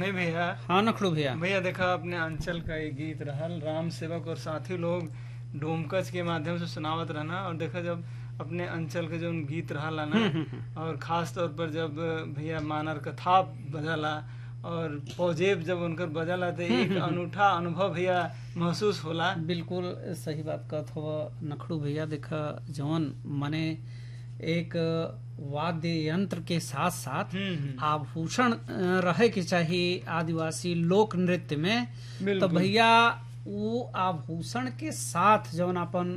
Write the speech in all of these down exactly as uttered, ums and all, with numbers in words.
नहीं भैया। हाँ नखड़ू भैया। भैया देखा अपने अंचल का एक गीत रहल राम सेवक और साथी लोग डोमकच के माध्यम से सुनावत रहना, और देखा जब अपने अंचल के जो गीत रहला ना, और खास तौर पर जब भैया मानर कथा बजला और पौजेब जब उनकर बजला तो एक अनूठा अनुभव भैया महसूस होला। बिल्कुल सही बात कहत हो नखड़ू भैया। देखा जवन माने एक वाद्य यंत्र के साथ साथ आभूषण रहे के चाहिए आदिवासी लोक नृत्य में, तो भैया वो आभूषण के साथ जवन अपन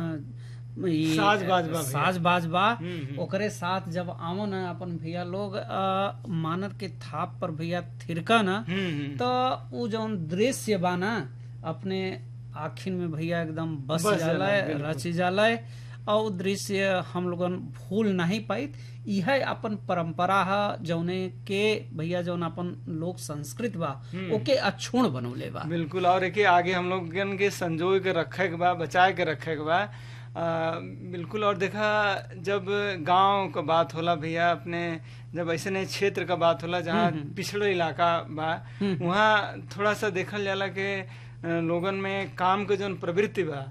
साज बाजबा साज बाजबा ओकरे साथ जब आवो न अपन भैया लोग मानर के थाप पर भैया थिरका न, तो वो जवन दृश्य बा न अपने आखिर में भैया एकदम बस, बस जाला रच जाला, और दृश्य हम लोगन भूल नहीं पाई। यह अपन परंपरा है जौने के भैया जौन अपन लोक संस्कृत बा ओके अक्षुण बनौले बा। बिल्कुल, और एक आगे हम लोग के संजोए के रखे के बा, बचाए के रखे के बा। आ, बिल्कुल। और देखा जब गांव का बात होला भैया, अपने जब ऐसे नहीं क्षेत्र का बात होला जहाँ पिछड़े इलाका बा, वहाँ थोड़ा सा देखल जाला के लोगन में काम के जो प्रवृत्ति बा,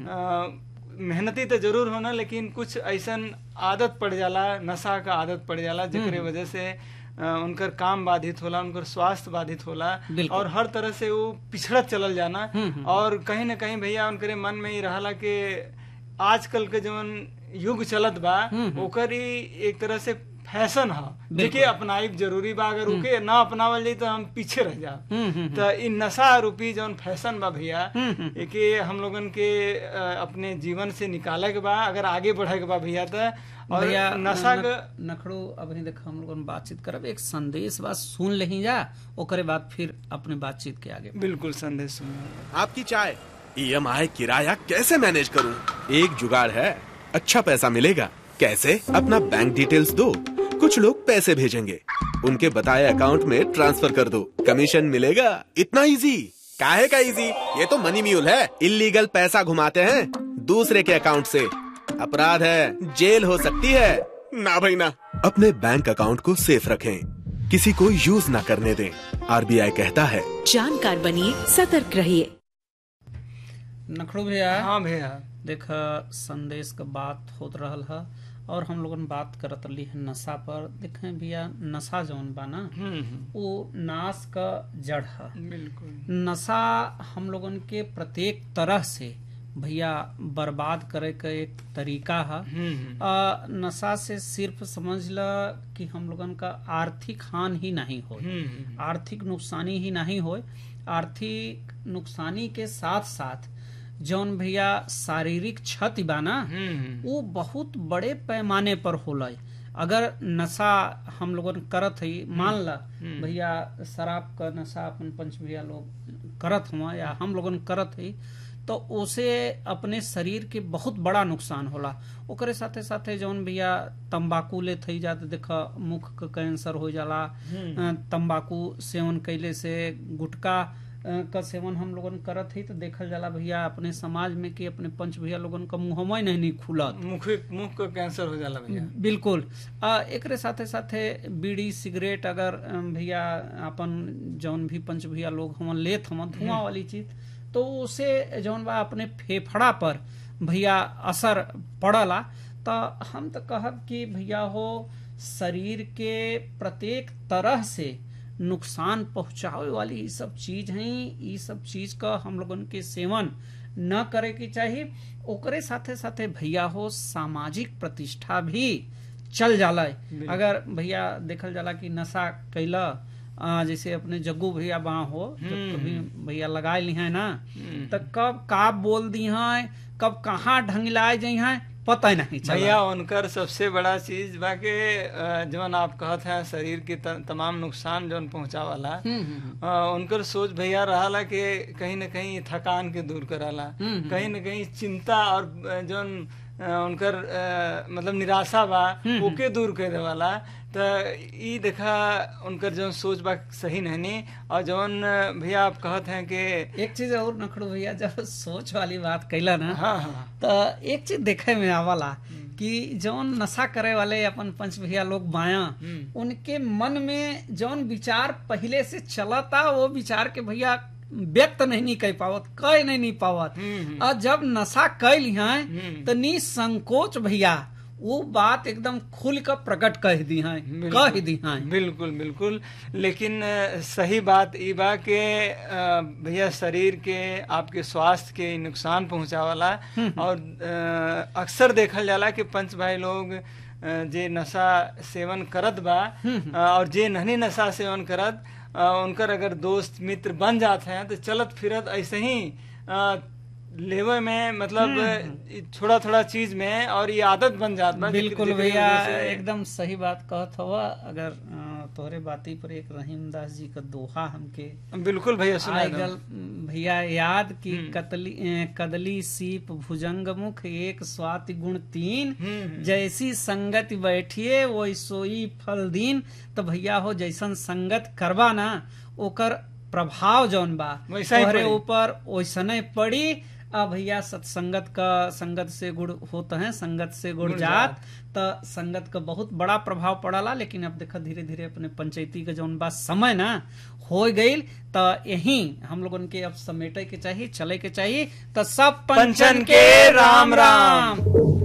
मेहनती तो जरूर होना लेकिन कुछ ऐसा आदत पड़ जाला, नशा का आदत पड़ जाला जेकरे वजह से उनकर काम बाधित होला, उनकर स्वास्थ्य बाधित होला, और हर तरह से वो पिछड़त चलल जाना। और कहीं न कहीं भैया उनके मन में ही रहला कि आजकल के जवन युग चलत बा ओकर ही एक तरह से फैशन है, देखिए अपनाई जरूरी बा, अगर उके ना अपनावल जाए तो हम पीछे रह जा। तो इन नशा रूपी जौन फैशन बा भैया एके हम लोगन के अपने जीवन से निकाले के बा, अगर आगे बढ़े के बा भैया। तो और नशा का नखड़ू अभी देखो हम लोगन बातचीत करब, एक संदेश बा सुन लेही जा, ओकरे बाद फिर अपने बातचीत के आगे। बिल्कुल संदेश सुन। आपकी चाय ई एम आई किराया कैसे मैनेज करूं? एक जुगाड़ है, अच्छा पैसा मिलेगा। कैसे? अपना बैंक डिटेल्स दो, कुछ लोग पैसे भेजेंगे, उनके बताए अकाउंट में ट्रांसफर कर दो, कमीशन मिलेगा। इतना इजी? काहे का इजी? ये तो मनी म्यूल है, इल्लीगल पैसा घुमाते हैं दूसरे के अकाउंट से, अपराध है, जेल हो सकती है। ना भाई ना। अपने बैंक अकाउंट को सेफ रखें, किसी को यूज ना करने दें। आर बी आई कहता है जानकार बनिए, सतर्क रहिए। नखड़ू भैया। हाँ भैया। देखा संदेश का बात होत रहल है और हम लोगन बात करत रही है नशा पर। देखें भैया नशा जौन बा ना वो नाश का जड़ है। बिल्कुल। नशा हम लोगन के प्रत्येक तरह से भैया बर्बाद करे का एक तरीका है। नशा से सिर्फ समझ ला कि हम लोगन का आर्थिक हानि ही नहीं हो, आर्थिक नुकसानी ही नहीं हो, आर्थिक नुकसानी के साथ साथ जौन भैया शारीरिक क्षति बा ना वो बहुत बड़े पैमाने पर होला। अगर नशा हम लोगन करत है, मान ला भैया शराब का नशा अपन पंच भैया लोग करत हुआ या हम लोगन करत है, तो उसे अपने शरीर के बहुत बड़ा नुकसान होला। ओकरे साथे साथे जौन भैया तंबाकू ले थई जाते, देखा मुख का कैंसर हो जाला। तंबाकू सेवन कैले से, गुटखा का सेवन हम लोगन करत है तो देखल जाला भैया अपने समाज में कि अपने पंच भैया लोगन का मुंहमा नहीं नहीं खुलत, मुख मुख का कैंसर हो जाला भैया। बिल्कुल। एकरे साथे साथे बीड़ी सिगरेट अगर भैया अपन जौन भी पंच भैया लोग हम लेत हम धुआं वाली चीज, तो उसे जौन बा अपने फेफड़ा पर भैया असर पड़ला। तो हम तो कहब कि भैया हो शरीर के प्रत्येक तरह से नुकसान पहुंचावे वाली ये सब चीज हैं, ये सब चीज का हम लोगन के सेवन न करे की चाहिए। ओकरे साथे साथे भैया हो सामाजिक प्रतिष्ठा भी चल जाला। अगर भैया देखल जाला कि नशा कैला, जैसे अपने जग्गू भैया बा हो कभी भैया लगाए ली है ना, तो कब का बोल दी है, कब कहाँ ढंगलाए जाइ है पता ही नहीं चला। भैया उनकर सबसे बड़ा चीज बा के जवन आप कहत हैं शरीर के तमाम नुकसान जवन पहुंचावाला, उनकर सोच भैया रहा कि कहीं न कहीं थकान के दूर कराला, कहीं न कहीं चिंता और जवन उनकर आ, मतलब निराशा बा ओके दूर करे वाला। तो ई देखा उनकर जवन सोच बा सही नहीं। और जवन भैया आप कहत हैं कि एक चीज और नखड़ू भैया, जब सोच वाली बात कैला ना, हाँ हाँ, तो एक चीज देखे में आवाला कि जौन नशा करे वाले अपन पंच भैया लोग बाया हम्म। उनके मन में जौन विचार पहले से चलता वो विचार के भैया व्यक्त नहीं नहीं कह पावत, कह नहीं नहीं पावत। हम्म। और जब नशा कैल हैं हम्म। तो निसंकोच भैया वो बात एकदम खुल कर प्रकट कह दी हैं, बिल्कुल, कह दी हैं। बिल्कुल बिल्कुल। लेकिन अ, सही बात ई बा के अ, भैया शरीर के आपके स्वास्थ्य के नुकसान पहुंचावाला। और अ, अक्सर देखल जाला कि पंच भाई लोग अ, जे नशा सेवन करत बा अ, और जे नहीं नशा सेवन करत अ, उनकर अगर दोस्त मित्र बन जाते हैं तो चलत फिरत ऐसे ही अ, लेवे में मतलब थोड़ा थोड़ा चीज में और ये आदत बन जात बा। बिल्कुल जेकरे भैया वजह से- एकदम सही बात कहत हवा। अगर अ, तोहरे बाती पर एक रहीम दास जी का दोहा हमके बिल्कुल भैया सुना आय दो। गल भैया याद की कतली अ, कदली सीप भुजंग मुख एक स्वाति गुण तीन हम्म। जैसी संगत बैठिए वो सोई फल दीन। तो भैया हो जैसन संगत करबा ना ओकर प्रभाव जौन बा वैसा ही तोहरे पड़ी। ऊपर वैसने पड़ी। अब भैया सत्संगत का संगत से गुड़ होता है, संगत से गुड़ गुड़ जात। तो संगत का बहुत बड़ा प्रभाव पड़ाला। लेकिन अब देखा धीरे धीरे अपने पंचायती का जौन बा समय ना हो गई तो यही हम लोगन के अब समेटे के चाहिए, चले के चाहिए। तो सब पंचन के राम राम।